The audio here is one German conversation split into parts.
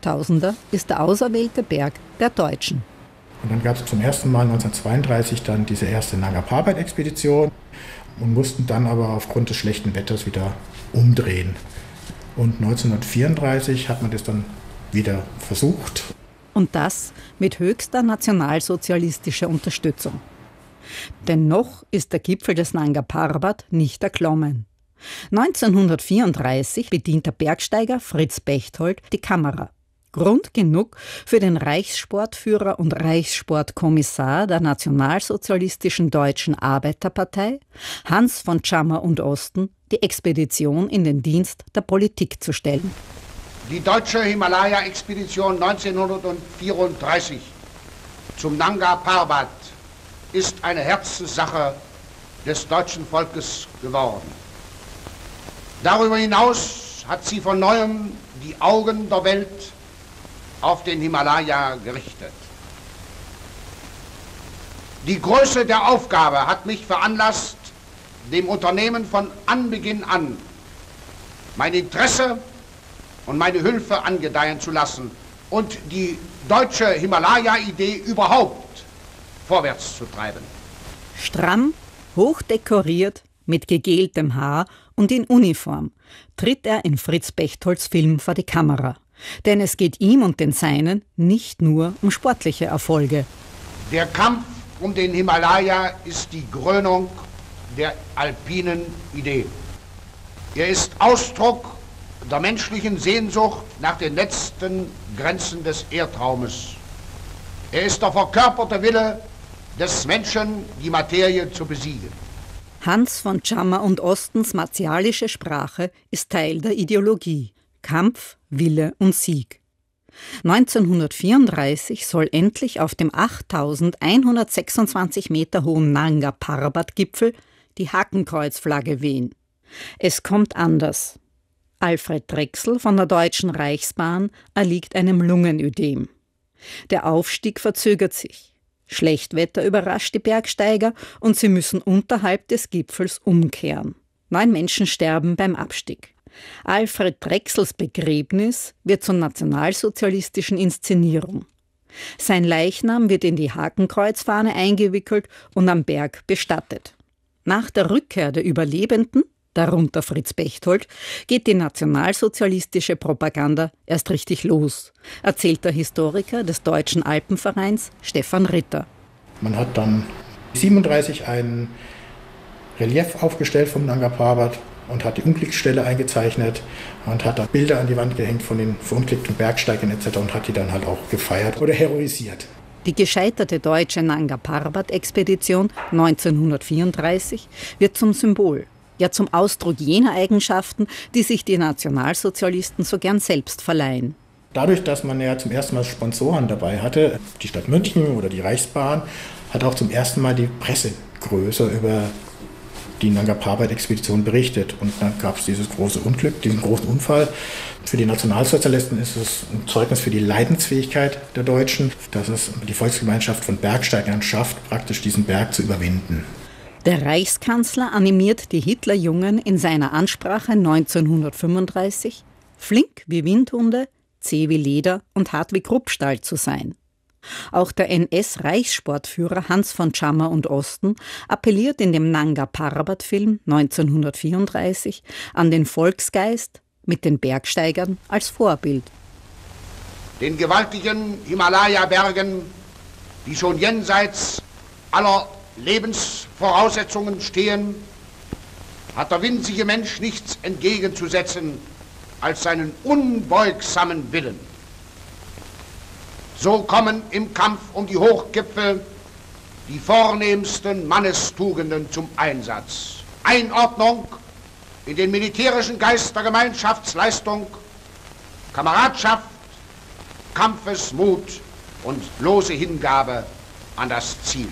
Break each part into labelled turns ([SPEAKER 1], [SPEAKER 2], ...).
[SPEAKER 1] Achttausender ist der auserwählte Berg der Deutschen.
[SPEAKER 2] Und dann gab es zum ersten Mal 1932 dann diese erste Nanga Parbat-Expedition und mussten dann aber aufgrund des schlechten Wetters wieder umdrehen. Und 1934 hat man das dann wieder versucht.
[SPEAKER 1] Und das mit höchster nationalsozialistischer Unterstützung. Denn noch ist der Gipfel des Nanga Parbat nicht erklommen. 1934 bedient der Bergsteiger Fritz Bechtold die Kamera. Grund genug für den Reichssportführer und Reichssportkommissar der Nationalsozialistischen Deutschen Arbeiterpartei, Hans von Tschammer und Osten, die Expedition in den Dienst der Politik zu stellen.
[SPEAKER 3] Die deutsche Himalaya-Expedition 1934 zum Nanga Parbat ist eine Herzenssache des deutschen Volkes geworden. Darüber hinaus hat sie von neuem die Augen der Welt auf den Himalaya gerichtet. Die Größe der Aufgabe hat mich veranlasst, dem Unternehmen von Anbeginn an mein Interesse und meine Hilfe angedeihen zu lassen und die deutsche Himalaya-Idee überhaupt vorwärts zu treiben.
[SPEAKER 1] Stramm, hochdekoriert, mit gegeltem Haar und in Uniform tritt er in Fritz Bechtolds Film vor die Kamera. Denn es geht ihm und den Seinen nicht nur um sportliche Erfolge.
[SPEAKER 3] Der Kampf um den Himalaya ist die Krönung der alpinen Idee. Er ist Ausdruck der menschlichen Sehnsucht nach den letzten Grenzen des Erdraumes. Er ist der verkörperte Wille des Menschen, die Materie zu besiegen.
[SPEAKER 1] Hans von Tschammer und Ostens martialische Sprache ist Teil der Ideologie. Kampf, Wille und Sieg. 1934 soll endlich auf dem 8.126 Meter hohen Nanga Parbat-Gipfel die Hakenkreuzflagge wehen. Es kommt anders. Alfred Drechsel von der Deutschen Reichsbahn erliegt einem Lungenödem. Der Aufstieg verzögert sich. Schlechtwetter überrascht die Bergsteiger und sie müssen unterhalb des Gipfels umkehren. 9 Menschen sterben beim Abstieg. Alfred Drechsels Begräbnis wird zur nationalsozialistischen Inszenierung. Sein Leichnam wird in die Hakenkreuzfahne eingewickelt und am Berg bestattet. Nach der Rückkehr der Überlebenden, darunter Fritz Bechtold, geht die nationalsozialistische Propaganda erst richtig los, erzählt der Historiker des Deutschen Alpenvereins Stefan Ritter.
[SPEAKER 2] Man hat dann 1937 ein Relief aufgestellt vom Nanga Parbat und hat die Unglücksstelle eingezeichnet und hat da Bilder an die Wand gehängt von den verunglückten Bergsteigern etc. und hat die dann halt auch gefeiert oder heroisiert.
[SPEAKER 1] Die gescheiterte deutsche Nanga Parbat-Expedition 1934 wird zum Symbol, ja zum Ausdruck jener Eigenschaften, die sich die Nationalsozialisten so gern selbst verleihen.
[SPEAKER 2] Dadurch, dass man ja zum ersten Mal Sponsoren dabei hatte, die Stadt München oder die Reichsbahn, hat auch zum ersten Mal die Presse größer über die Nanga Parbat-Expedition berichtet. Und dann gab es dieses große Unglück, diesen großen Unfall. Für die Nationalsozialisten ist es ein Zeugnis für die Leidensfähigkeit der Deutschen, dass es die Volksgemeinschaft von Bergsteigern schafft, praktisch diesen Berg zu überwinden.
[SPEAKER 1] Der Reichskanzler animiert die Hitlerjungen in seiner Ansprache 1935, flink wie Windhunde, zäh wie Leder und hart wie Kruppstahl zu sein. Auch der NS-Reichssportführer Hans von Tschammer und Osten appelliert in dem Nanga Parbat-Film 1934 an den Volksgeist mit den Bergsteigern als Vorbild.
[SPEAKER 3] Den gewaltigen Himalaya-Bergen, die schon jenseits aller Lebensvoraussetzungen stehen, hat der winzige Mensch nichts entgegenzusetzen als seinen unbeugsamen Willen. So kommen im Kampf um die Hochgipfel die vornehmsten Mannestugenden zum Einsatz. Einordnung in den militärischen Geist der Gemeinschaftsleistung, Kameradschaft, Kampfesmut und lose Hingabe an das Ziel.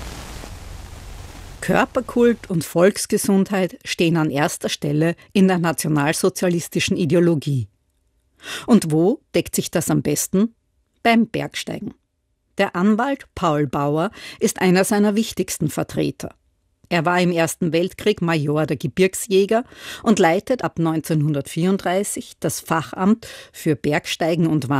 [SPEAKER 1] Körperkult und Volksgesundheit stehen an erster Stelle in der nationalsozialistischen Ideologie. Und wo deckt sich das am besten? Beim Bergsteigen. Der Anwalt Paul Bauer ist einer seiner wichtigsten Vertreter. Er war im Ersten Weltkrieg Major der Gebirgsjäger und leitet ab 1934 das Fachamt für Bergsteigen und Wandern